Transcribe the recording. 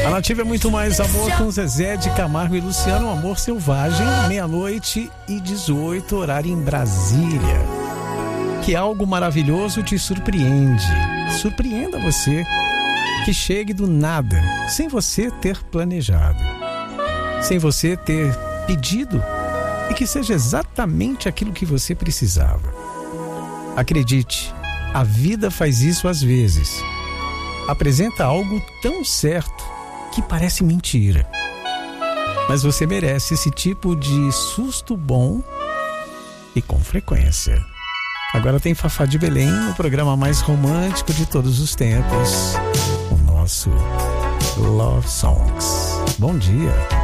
A Nativa é muito mais amor com Zezé de Camargo e Luciano, Amor Selvagem, 00:18, horário em Brasília. Que algo maravilhoso te surpreende. Surpreenda você, que chegue do nada, sem você ter planejado, sem você ter pedido, e que seja exatamente aquilo que você precisava. Acredite, a vida faz isso às vezes. Apresenta algo tão certo que parece mentira. Mas você merece esse tipo de susto bom e com frequência. Agora tem Fafá de Belém, o programa mais romântico de todos os tempos. O nosso Love Songs. Bom dia.